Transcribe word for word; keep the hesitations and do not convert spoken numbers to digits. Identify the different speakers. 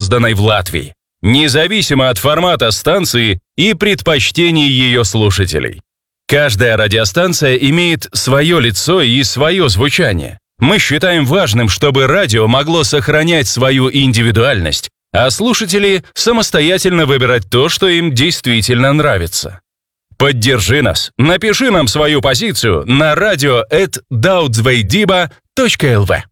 Speaker 1: созданной в Латвии, независимо от формата станции и предпочтений ее слушателей. Каждая радиостанция имеет свое лицо и свое звучание. Мы считаем важным, чтобы радио могло сохранять свою индивидуальность, а слушатели самостоятельно выбирать то, что им действительно нравится. Поддержи нас, напиши нам свою позицию на радио эт даудзвейдиба точка эл ви.